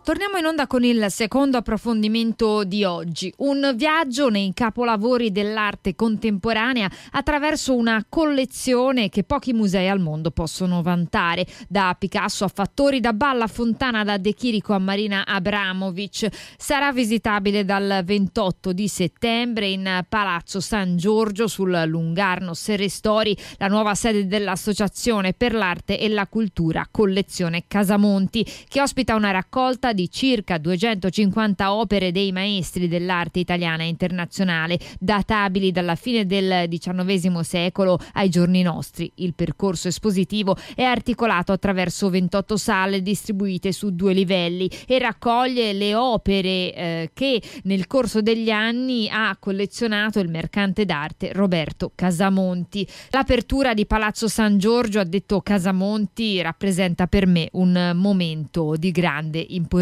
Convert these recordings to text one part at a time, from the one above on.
Torniamo in onda con il secondo approfondimento di oggi. Un viaggio nei capolavori dell'arte contemporanea attraverso una collezione che pochi musei al mondo possono vantare. Da Picasso a Fattori, da Balla Fontana, da De Chirico a Marina Abramovic. Sarà visitabile dal 28 di settembre in Palazzo San Giorgio sul Lungarno Serrestori, la nuova sede dell'Associazione per l'Arte e la Cultura Collezione Casamonti, che ospita una raccolta di circa 250 opere dei maestri dell'arte italiana e internazionale, databili dalla fine del XIX secolo ai giorni nostri. Il percorso espositivo è articolato attraverso 28 sale distribuite su 2 livelli e raccoglie le opere che nel corso degli anni ha collezionato il mercante d'arte Roberto Casamonti. L'apertura di Palazzo San Giorgio, ha detto Casamonti, rappresenta per me un momento di grande importanza.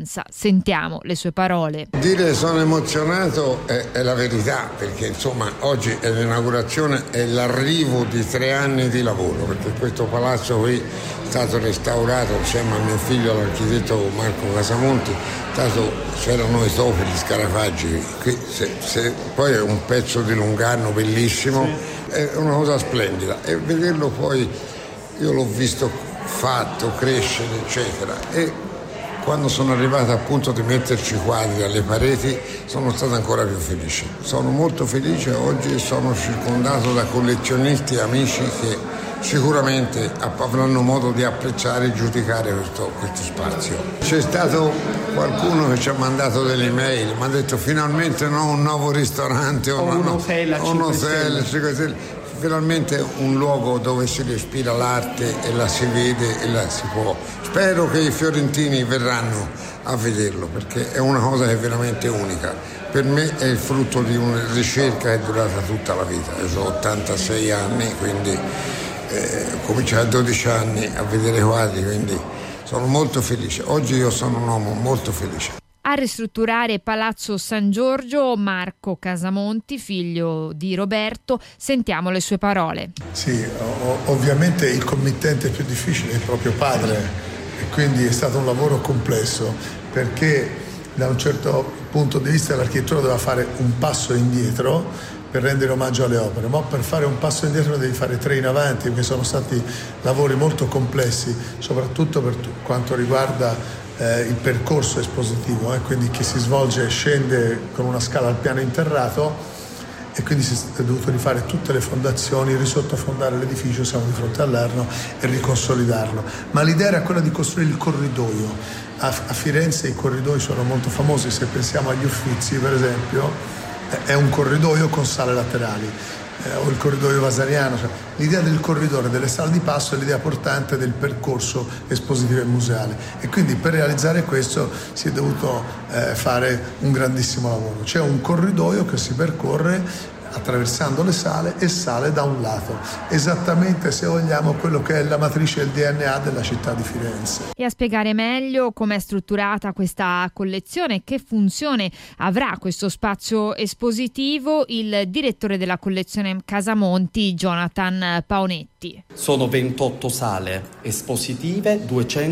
Sentiamo le sue parole. Dire sono emozionato è la verità, perché insomma oggi è l'inaugurazione, è l'arrivo di 3 anni di lavoro, perché questo palazzo qui è stato restaurato insieme a mio figlio, l'architetto Marco Casamonti. C'erano i topi, gli scarafaggi qui, poi è un pezzo di Lungarno bellissimo, è una cosa splendida, e vederlo poi, io l'ho visto fatto crescere eccetera, e quando sono arrivato al punto di metterci quadri alle pareti sono stato ancora più felice. Sono molto felice, oggi sono circondato da collezionisti e amici che sicuramente avranno modo di apprezzare e giudicare questo spazio. C'è stato qualcuno che ci ha mandato delle email, mi ha detto finalmente un nuovo ristorante o un hotel, finalmente un luogo dove si respira l'arte e la si vede e la si può. Spero che i fiorentini verranno a vederlo, perché è una cosa che è veramente unica. Per me è il frutto di una ricerca che è durata tutta la vita. Io ho 86 anni, quindi ho cominciato a 12 anni a vedere quadri, quindi sono molto felice. Oggi io sono un uomo molto felice. A ristrutturare Palazzo San Giorgio Marco Casamonti, figlio di Roberto. Sentiamo le sue parole. Sì, ovviamente il committente più difficile è il proprio padre, e quindi è stato un lavoro complesso, perché da un certo punto di vista l'architettura doveva fare un passo indietro per rendere omaggio alle opere, ma per fare un passo indietro devi fare 3 in avanti, perché sono stati lavori molto complessi, soprattutto per quanto riguarda il percorso espositivo, quindi che si svolge, scende con una scala al piano interrato, e quindi si è dovuto rifare tutte le fondazioni, risottofondare l'edificio, siamo di fronte all'Arno, e riconsolidarlo. Ma l'idea era quella di costruire il corridoio. A Firenze i corridoi sono molto famosi, se pensiamo agli Uffizi per esempio, è un corridoio con sale laterali, o il corridoio vasariano. L'idea del corridore, delle sale di passo, è l'idea portante del percorso espositivo e museale, e quindi per realizzare questo si è dovuto fare un grandissimo lavoro. C'è un corridoio che si percorre attraversando le sale, e sale da un lato, esattamente, se vogliamo, quello che è la matrice del DNA della città di Firenze. E a spiegare meglio com'è strutturata questa collezione e che funzione avrà questo spazio espositivo, il direttore della collezione Casamonti, Jonathan Paonetti. Sono 28 sale espositive,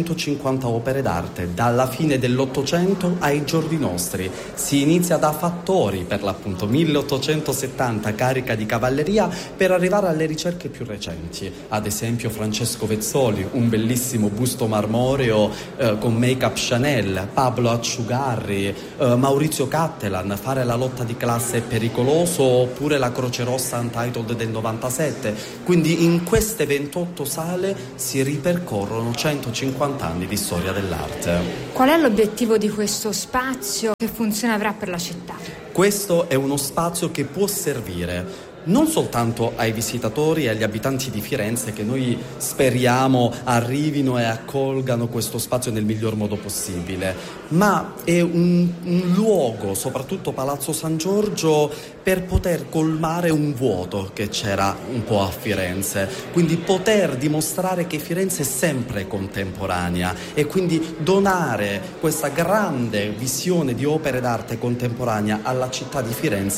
250 opere d'arte, dalla fine dell'Ottocento ai giorni nostri. Si inizia da Fattori, per l'appunto 1870, carica di cavalleria, per arrivare alle ricerche più recenti, ad esempio Francesco Vezzoli, un bellissimo busto marmoreo con make-up Chanel, Pablo Acciugarri, Maurizio Cattelan, fare la lotta di classe è pericoloso, oppure la Croce Rossa Untitled del 97. Quindi in queste 28 sale si ripercorrono 150 anni di storia dell'arte. Qual è l'obiettivo di questo spazio? Che funzione avrà per la città? Questo è uno spazio che può servire non soltanto ai visitatori e agli abitanti di Firenze, che noi speriamo arrivino e accolgano questo spazio nel miglior modo possibile, ma è un luogo, soprattutto Palazzo San Giorgio, per poter colmare un vuoto che c'era un po' a Firenze, quindi poter dimostrare che Firenze è sempre contemporanea, e quindi donare questa grande visione di opere d'arte contemporanea alla città di Firenze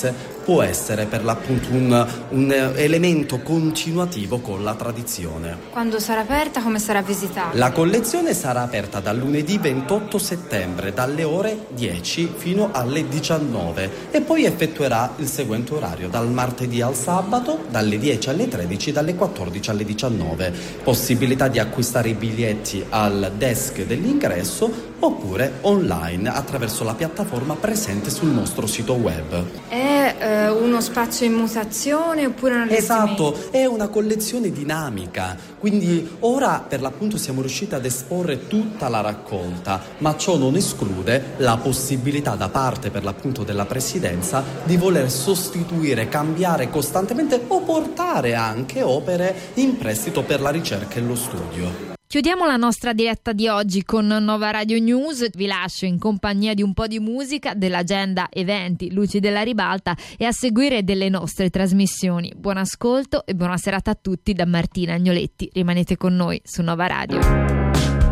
può essere per l'appunto un elemento continuativo con la tradizione. Quando sarà aperta, come sarà visitata? La collezione sarà aperta dal lunedì 28 settembre dalle ore 10 fino alle 19 e poi effettuerà il seguente orario dal martedì al sabato dalle 10 alle 13, dalle 14 alle 19. Possibilità di acquistare i biglietti al desk dell'ingresso oppure online attraverso la piattaforma presente sul nostro sito web. È uno spazio in mutazione oppure un allestimento? Esatto, è una collezione dinamica, quindi ora per l'appunto siamo riusciti ad esporre tutta la raccolta, ma ciò non esclude la possibilità da parte per l'appunto della Presidenza di voler sostituire, cambiare costantemente o portare anche opere in prestito per la ricerca e lo studio. Chiudiamo la nostra diretta di oggi con Nova Radio News. Vi lascio in compagnia di un po' di musica, dell'agenda eventi Luci della Ribalta e a seguire delle nostre trasmissioni. Buon ascolto e buona serata a tutti da Martina Agnoletti. Rimanete con noi su Nova Radio.